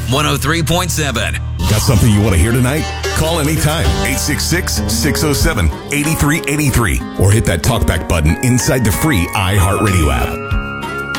103.7. Got something you want to hear tonight? Call anytime, 866-607-8383, or hit that talkback button inside the free iHeartRadio app.